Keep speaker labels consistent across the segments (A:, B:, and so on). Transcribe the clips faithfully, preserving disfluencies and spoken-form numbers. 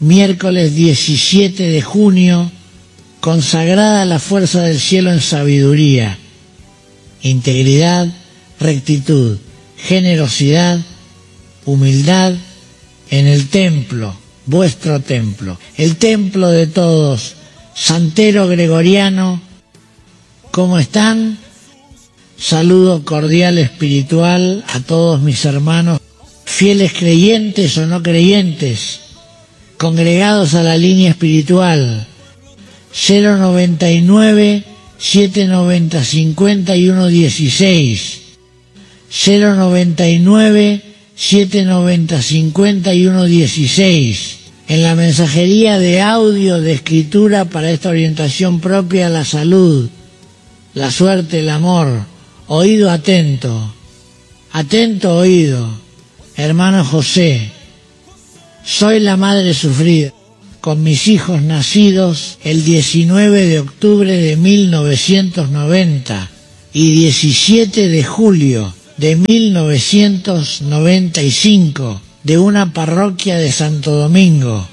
A: miércoles diecisiete de junio, consagrada a la fuerza del cielo en sabiduría, integridad, rectitud, generosidad, humildad, en el templo, vuestro templo, el templo de todos, santero gregoriano. ¿Cómo están? Saludo cordial espiritual a todos mis hermanos, fieles creyentes o no creyentes, congregados a la línea espiritual. Cero noventa y nueve, siete noventa, cincuenta y uno dieciséis. Cero noventa y nueve, siete noventa, cincuenta y uno dieciséis. En la mensajería de audio, de escritura para esta orientación propia a la salud, la suerte, el amor. Oído atento, atento oído. Hermano José, soy la madre sufrida, con mis hijos nacidos el diecinueve de octubre de mil novecientos noventa y diecisiete de julio de mil novecientos noventa y cinco, de una parroquia de Santo Domingo,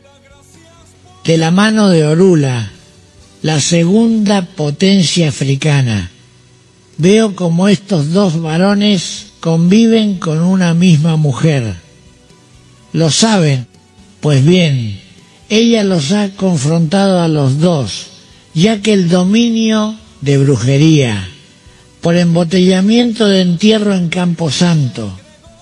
A: de la mano de Orula, la segunda potencia africana. Veo como estos dos varones conviven con una misma mujer. ¿Lo saben? Pues bien, ella los ha confrontado a los dos, ya que el dominio de brujería, por embotellamiento de entierro en Camposanto,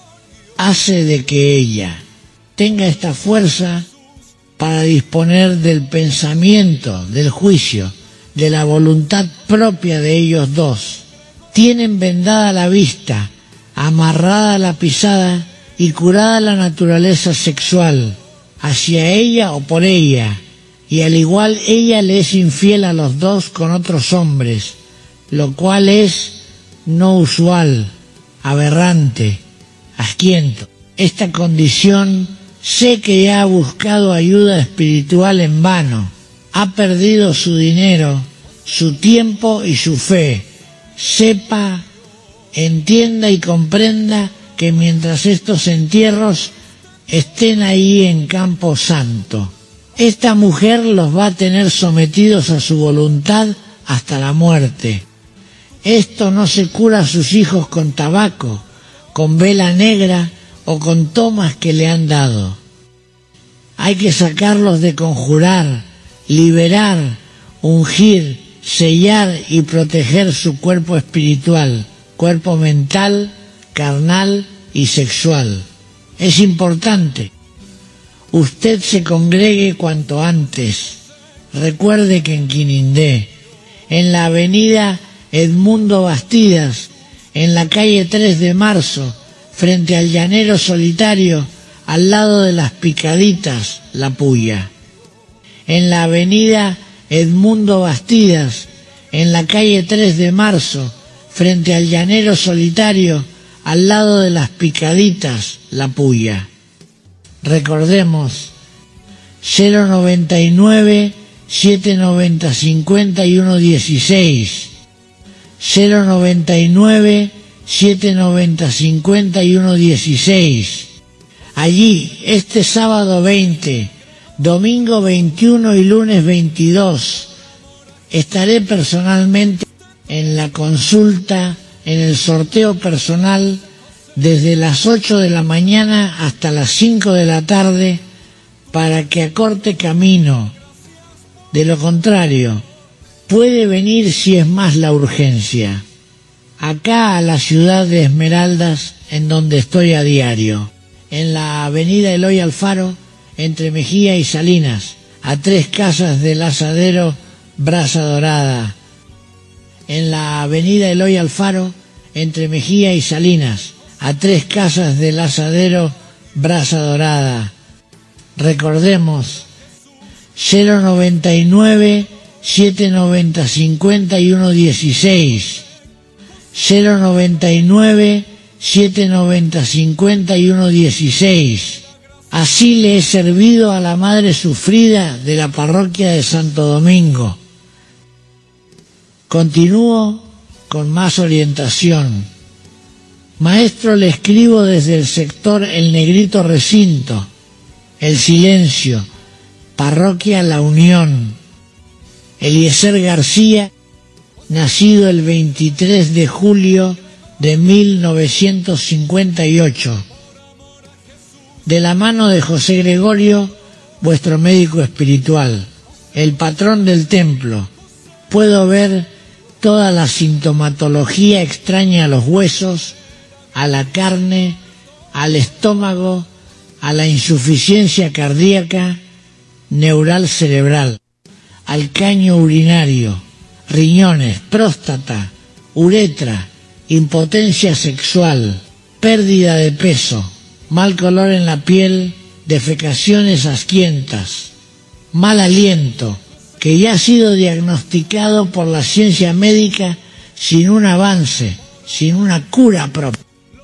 A: hace de que ella tenga esta fuerza para disponer del pensamiento, del juicio, de la voluntad propia de ellos dos. Tienen vendada la vista, amarrada la pisada y curada la naturaleza sexual, hacia ella o por ella, y al igual ella le es infiel a los dos con otros hombres, lo cual es no usual, aberrante, asquiento. Esta condición sé que ha buscado ayuda espiritual en vano, ha perdido su dinero, su tiempo y su fe. Sepa, entienda y comprenda que mientras estos entierros estén ahí en Campo Santo, esta mujer los va a tener sometidos a su voluntad hasta la muerte. Esto no se cura a sus hijos con tabaco, con vela negra o con tomas que le han dado. Hay que sacarlos de conjurar, liberar, ungir, sellar y proteger su cuerpo espiritual, cuerpo mental, carnal y sexual. Es importante. Usted se congregue cuanto antes. Recuerde que en Quinindé, en la avenida Edmundo Bastidas, en la calle tres de marzo, frente al Llanero Solitario, al lado de las Picaditas, La Puya. En la avenida Edmundo Bastidas, en la calle tres de marzo, frente al Llanero Solitario, al lado de las Picaditas, La Puya. Recordemos, cero noventa y nueve, siete noventa, cincuenta y uno dieciséis, cero noventa y nueve, siete noventa, cincuenta y uno dieciséis. Allí, este sábado veinte, domingo veintiuno y lunes veintidós, estaré personalmente en la consulta, en el sorteo personal, desde las ocho de la mañana hasta las cinco de la tarde, para que acorte camino. De lo contrario, puede venir si es más la urgencia. Acá a la ciudad de Esmeraldas, en donde estoy a diario, en la avenida Eloy Alfaro, entre Mejía y Salinas, a tres casas del asadero Brasa Dorada. En la avenida Eloy Alfaro, entre Mejía y Salinas, a tres casas del asadero Brasa Dorada. Recordemos, cero noventa y nueve, siete noventa, cincuenta y uno dieciséis, cero noventa y nueve, siete noventa, cincuenta y uno dieciséis. Así le he servido a la madre sufrida de la parroquia de Santo Domingo. Continúo con más orientación. Maestro, le escribo desde el sector El Negrito Recinto, El Silencio, Parroquia La Unión. Eliezer García, nacido el veintitrés de julio de mil novecientos cincuenta y ocho. De la mano de José Gregorio, vuestro médico espiritual, el patrón del templo, puedo ver toda la sintomatología extraña a los huesos, a la carne, al estómago, a la insuficiencia cardíaca, neural cerebral, al caño urinario, riñones, próstata, uretra, impotencia sexual, pérdida de peso, mal color en la piel, defecaciones asquientas, mal aliento, que ya ha sido diagnosticado por la ciencia médica sin un avance, sin una cura propia,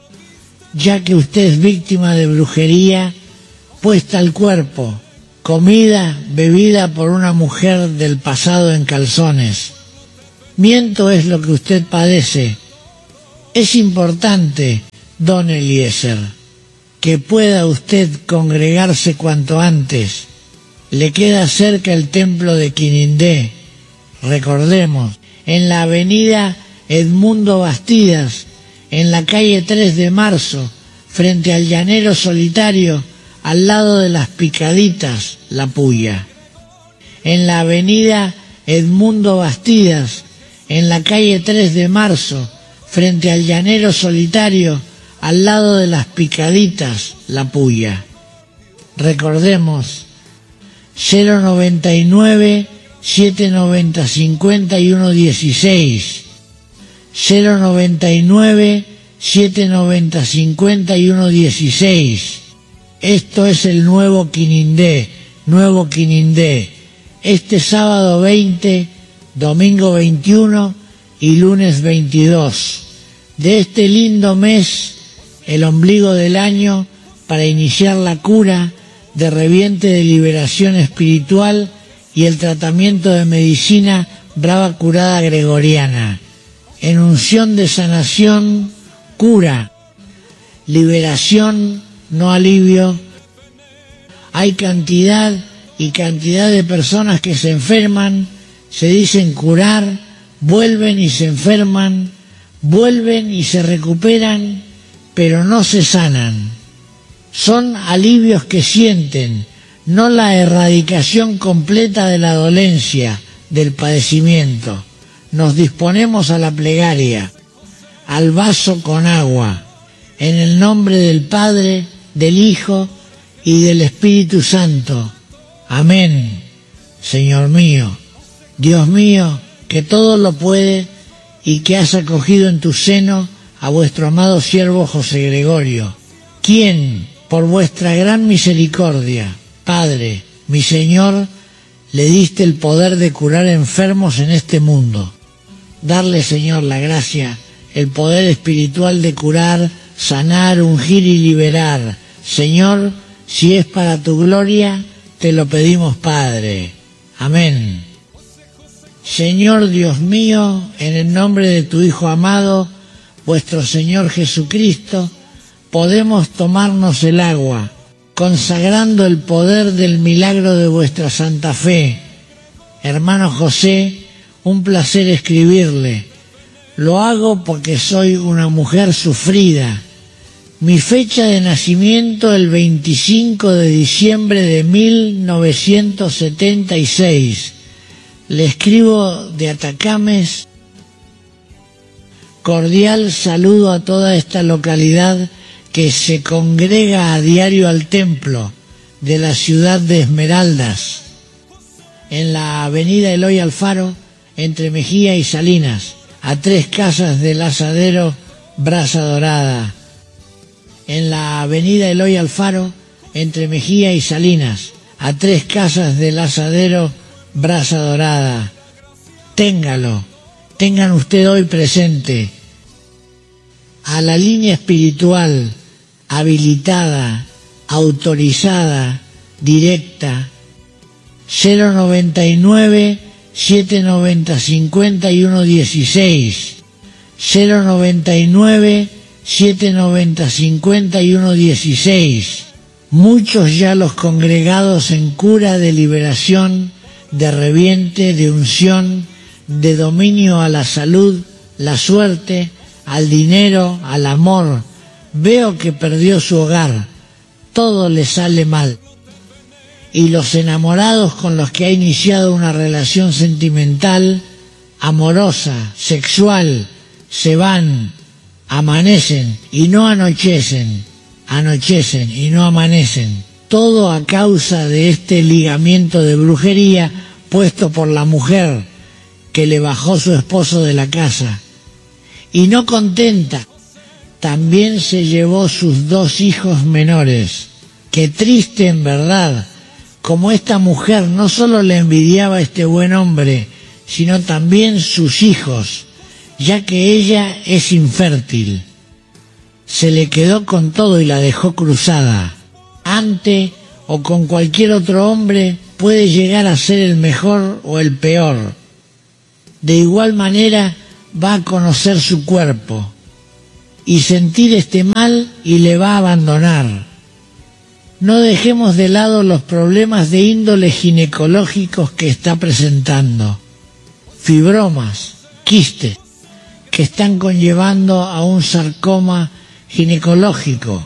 A: ya que usted es víctima de brujería puesta al cuerpo, comida, bebida por una mujer del pasado en calzones. Miento es lo que usted padece. Es importante, don Eliezer, que pueda usted congregarse cuanto antes. Le queda cerca el templo de Quinindé, recordemos, en la avenida Edmundo Bastidas, en la calle tres de marzo, frente al Llanero Solitario, al lado de las Picaditas, La Puya. En la avenida Edmundo Bastidas, en la calle tres de marzo, frente al Llanero Solitario, al lado de las Picaditas, La Puya. Recordemos, cero noventa y nueve, siete noventa, cincuenta y uno dieciséis, cero noventa y nueve, siete noventa, cincuenta y uno dieciséis. Esto es el nuevo Quinindé, nuevo Quinindé, este sábado veinte, domingo veintiuno y lunes veintidós de este lindo mes, el ombligo del año, para iniciar la cura de reviente de liberación espiritual y el tratamiento de medicina brava curada gregoriana, en unción de sanación, cura, liberación, no alivio. Hay cantidad y cantidad de personas que se enferman, se dicen curar, vuelven y se enferman, vuelven y se recuperan, pero no se sanan. Son alivios que sienten, no la erradicación completa de la dolencia, del padecimiento. Nos disponemos a la plegaria, al vaso con agua, en el nombre del Padre, del Hijo y del Espíritu Santo. Amén. Señor mío, Dios mío, que todo lo puede y que has acogido en tu seno a vuestro amado siervo José Gregorio, quien, por vuestra gran misericordia, Padre, mi Señor, le diste el poder de curar enfermos en este mundo. Darle, Señor, la gracia, el poder espiritual de curar, sanar, ungir y liberar. Señor, si es para tu gloria, te lo pedimos, Padre. Amén. Señor Dios mío, en el nombre de tu Hijo amado, vuestro Señor Jesucristo, podemos tomarnos el agua, consagrando el poder del milagro de vuestra santa fe. Hermano José, un placer escribirle. Lo hago porque soy una mujer sufrida. Mi fecha de nacimiento el veinticinco de diciembre de mil novecientos setenta y seis. Le escribo de Atacames. Cordial saludo a toda esta localidad que se congrega a diario al templo de la ciudad de Esmeraldas, en la avenida Eloy Alfaro, entre Mejía y Salinas, a tres casas del asadero Brasa Dorada. En la avenida Eloy Alfaro, entre Mejía y Salinas, a tres casas del asadero Brasa Dorada. Téngalo, tengan usted hoy presente a la línea espiritual habilitada, autorizada, directa, cero noventa y nueve, siete noventa, cincuenta y uno dieciséis, cero noventa y nueve, siete noventa, cincuenta y uno dieciséis, muchos ya los congregados en cura de liberación, de reviente, de unción, de dominio a la salud, la suerte, al dinero, al amor. Veo que perdió su hogar, todo le sale mal. Y los enamorados con los que ha iniciado una relación sentimental, amorosa, sexual, se van, amanecen y no anochecen, anochecen y no amanecen. Todo a causa de este ligamiento de brujería puesto por la mujer que le bajó su esposo de la casa. Y no contenta, también se llevó sus dos hijos menores. Qué triste en verdad, como esta mujer no solo le envidiaba a este buen hombre, sino también sus hijos, ya que ella es infértil. Se le quedó con todo y la dejó cruzada. Ante o con cualquier otro hombre puede llegar a ser el mejor o el peor. De igual manera va a conocer su cuerpo y sentir este mal y le va a abandonar. No dejemos de lado los problemas de índole ginecológicos que está presentando. Fibromas, quistes, que están conllevando a un sarcoma ginecológico.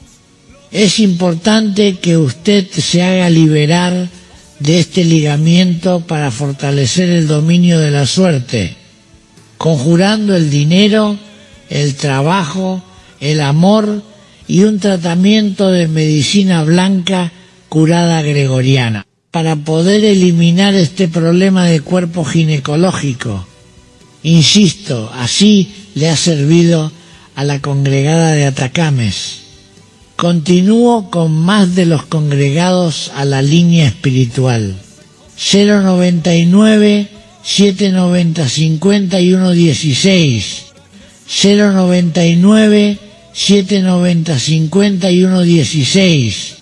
A: Es importante que usted se haga liberar de este ligamiento para fortalecer el dominio de la suerte, conjurando el dinero, el trabajo, el amor y un tratamiento de medicina blanca curada gregoriana, para poder eliminar este problema de cuerpo ginecológico. Insisto, así le ha servido a la congregada de Atacames. Continúo con más de los congregados a la línea espiritual. cero noventa y nueve, siete noventa, cincuenta y uno dieciséis. cero noventa y nueve, siete noventa, cincuenta y uno dieciséis.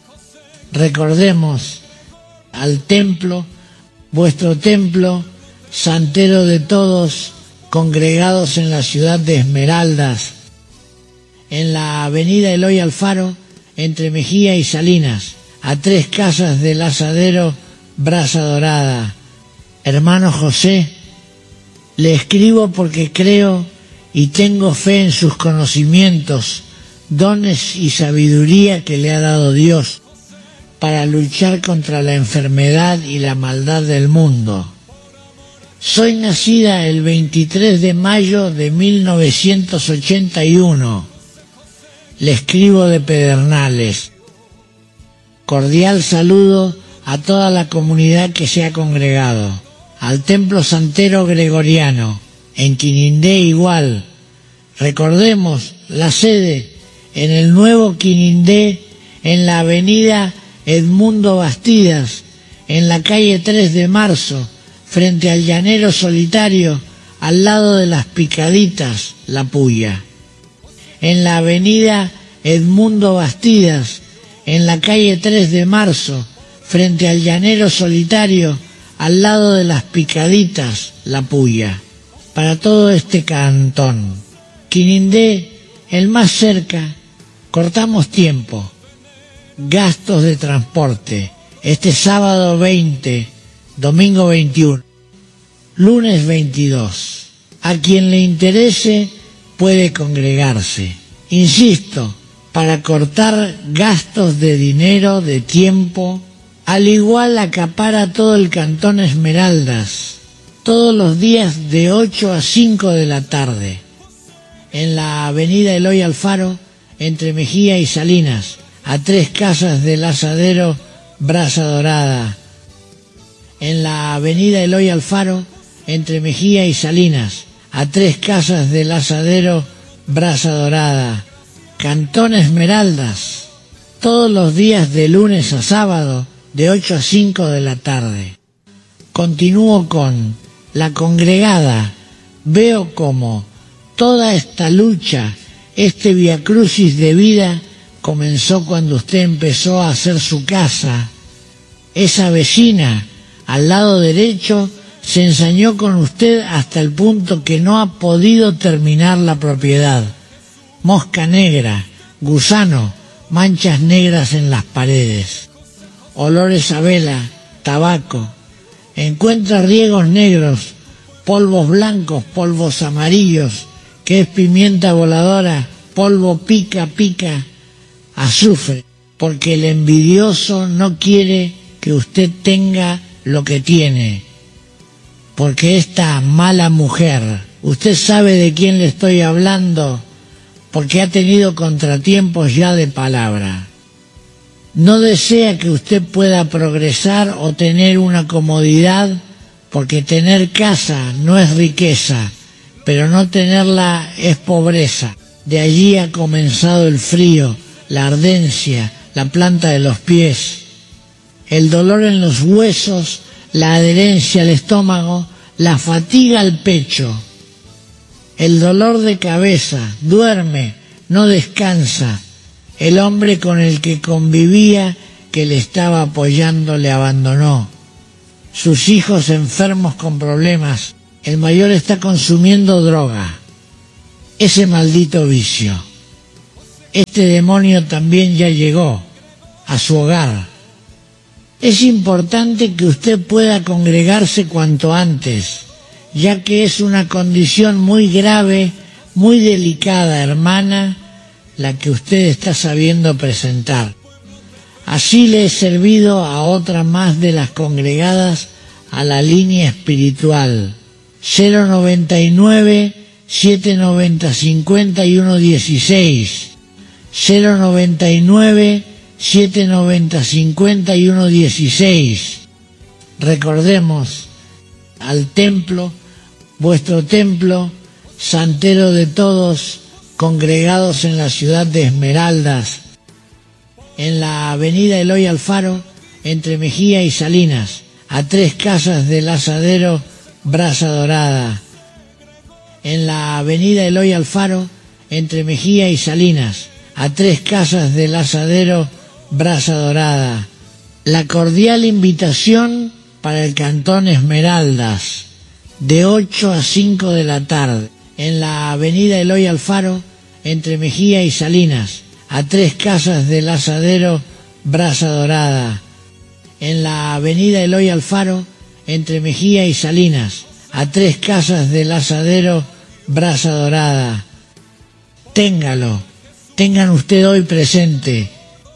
A: Recordemos al templo, vuestro templo, santero de todos, congregados en la ciudad de Esmeraldas, en la avenida Eloy Alfaro, entre Mejía y Salinas, a tres casas del asadero Brasa Dorada. Hermano José, le escribo porque creo y tengo fe en sus conocimientos, dones y sabiduría que le ha dado Dios para luchar contra la enfermedad y la maldad del mundo. Soy nacida el veintitrés de mayo de mil novecientos ochenta y uno. Le escribo de Pedernales. Cordial saludo a toda la comunidad que se ha congregado. Al Templo Santero Gregoriano, en Quinindé igual. Recordemos la sede en el nuevo Quinindé, en la avenida Edmundo Bastidas, en la calle tres de marzo, frente al Llanero Solitario, al lado de las Picaditas, La Puya. En la avenida Edmundo Bastidas, en la calle tres de marzo, frente al Llanero Solitario, al lado de las Picaditas, La Puya. Para todo este cantón. Quinindé, el más cerca, cortamos tiempo. Gastos de transporte. Este sábado veinte, domingo veintiuno, lunes veintidós. A quien le interese puede congregarse. Insisto, para cortar gastos de dinero, de tiempo, al igual acapara todo el cantón Esmeraldas, todos los días de ocho a cinco de la tarde, en la avenida Eloy Alfaro, entre Mejía y Salinas, a tres casas del asadero Brasa Dorada. En la avenida Eloy Alfaro, entre Mejía y Salinas, a tres casas del asadero Brasa Dorada. Cantón Esmeraldas, todos los días de lunes a sábado, de ocho a cinco de la tarde. Continúo con la congregada. Veo como toda esta lucha, este viacrucis de vida, comenzó cuando usted empezó a hacer su casa. Esa vecina, al lado derecho, se ensañó con usted hasta el punto que no ha podido terminar la propiedad. Mosca negra, gusano, manchas negras en las paredes, olores a vela, tabaco. Encuentra riegos negros, polvos blancos, polvos amarillos, que es pimienta voladora, polvo pica, pica, azufre, porque el envidioso no quiere que usted tenga lo que tiene, porque esta mala mujer, usted sabe de quién le estoy hablando, porque ha tenido contratiempos ya de palabra. No desea que usted pueda progresar o tener una comodidad, porque tener casa no es riqueza, pero no tenerla es pobreza. De allí ha comenzado el frío, la ardencia, la planta de los pies, el dolor en los huesos, la adherencia al estómago, la fatiga al pecho, el dolor de cabeza, duerme, no descansa. El hombre con el que convivía, que le estaba apoyando, le abandonó. Sus hijos enfermos con problemas. El mayor está consumiendo droga. Ese maldito vicio. Este demonio también ya llegó a su hogar. Es importante que usted pueda congregarse cuanto antes, ya que es una condición muy grave, muy delicada, hermana, la que usted está sabiendo presentar. Así le he servido a otra más de las congregadas a la línea espiritual. cero noventa y nueve, siete noventa, cincuenta y uno dieciséis. cero noventa y nueve, siete noventa, cincuenta y uno dieciséis. Recordemos, al templo, vuestro templo, santero de todos, congregados en la ciudad de Esmeraldas, en la avenida Eloy Alfaro, entre Mejía y Salinas, a tres casas del asadero Brasa Dorada. En la avenida Eloy Alfaro, entre Mejía y Salinas, a tres casas del asadero Brasa Dorada. La cordial invitación para el Cantón Esmeraldas, de ocho a cinco de la tarde, en la avenida Eloy Alfaro, entre Mejía y Salinas, a tres casas del asadero Brasa Dorada. En la avenida Eloy Alfaro, entre Mejía y Salinas, a tres casas del asadero Brasa Dorada. Téngalo, tengan usted hoy presente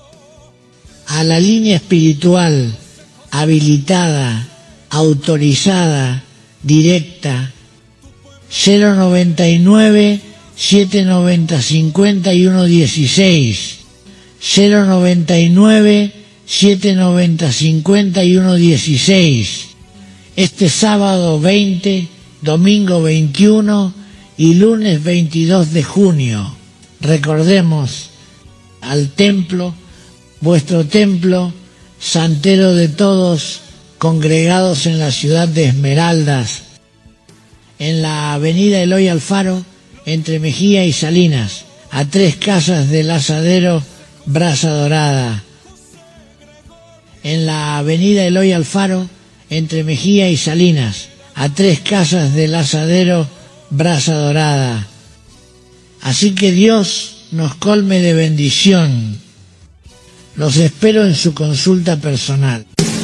A: a la línea espiritual habilitada, autorizada, directa, cero noventa y nueve, siete noventa, cincuenta y uno dieciséis, cero noventa y nueve, siete noventa, cincuenta y uno dieciséis, este sábado veinte, domingo veintiuno y lunes veintidós de junio. Recordemos, al templo, vuestro templo, santero de todos, congregados en la ciudad de Esmeraldas, en la avenida Eloy Alfaro, entre Mejía y Salinas, a tres casas del asadero Brasa Dorada. En la avenida Eloy Alfaro, entre Mejía y Salinas, a tres casas del asadero Brasa Dorada. Así que Dios nos colme de bendición. Los espero en su consulta personal.